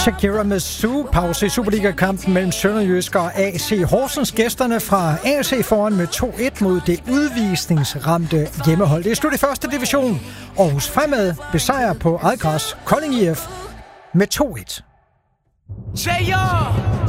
Shakira med Zoo. Pause i Superliga-kampen mellem Sønderjysk og AC Horsens. Gæsterne fra AC foran med 2-1 mod det udvisningsramte hjemmehold. Det er slut i første division. Aarhus Fremad besejrer på eget græs Kolding IF med 2-1.